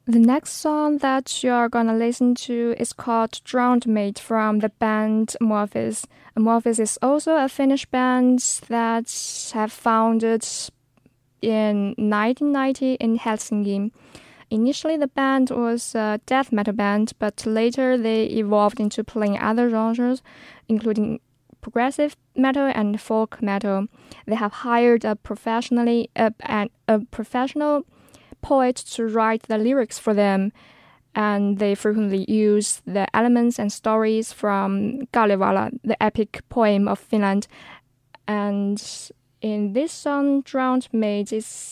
The next song that you're gonna listen to is called Drowned Mate from the band Amorphis. Amorphis is also a Finnish band that have founded in 1990 in Helsinki. Initially, the band was a death metal band, but later they evolved into playing other genres, including progressive metal and folk metal. They have hired a professional poet to write the lyrics for them, and they frequently use the elements and stories from Kalevala, the epic poem of Finland. And in this song, Drowned Maid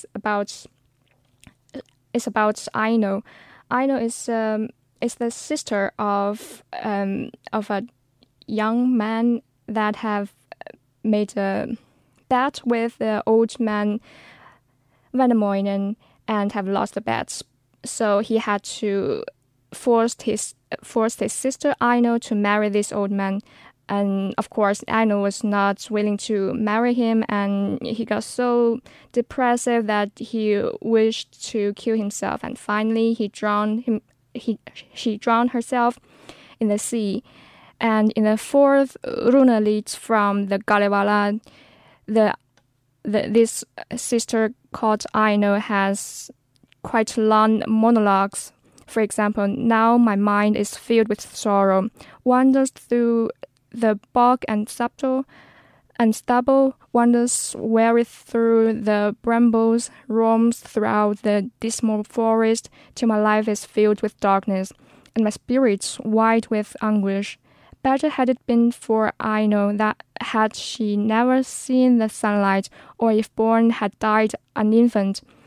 is about Aino. Aino is the sister of a young man that have made a bet with the old man Vainamoinen and have lost the bets. So he had to force his sister Aino to marry this old man. And of course, Aino was not willing to marry him, and he got so depressive that he wished to kill himself. And finally, she drowned herself in the sea. And in the fourth Runalied from the Kalevala, this sister called Aino has quite long monologues. For example, now my mind is filled with sorrow, wanders through the bog and stubble, wanders weary through the brambles, roams throughout the dismal forest, till my life is filled with darkness, and my spirit white with anguish. Better had it been for Aino that had she never seen the sunlight, or if born had died an infant,